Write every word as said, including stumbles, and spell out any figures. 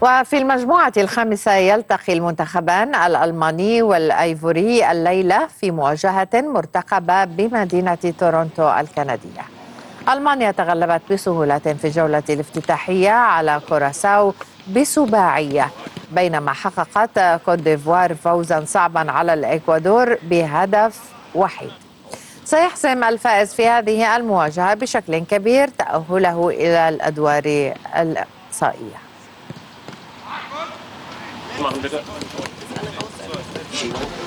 وفي المجموعة الخامسة يلتقي المنتخبان الألماني والأيفوري الليلة في مواجهة مرتقبة بمدينة تورونتو الكندية. ألمانيا تغلبت بسهولة في الجولة الافتتاحية على كوراساو بسباعية، بينما حققت كوت ديفوار فوزا صعبا على الإكوادور بهدف وحيد. سيحسم الفائز في هذه المواجهة بشكل كبير تأهله إلى الأدوار الإقصائية.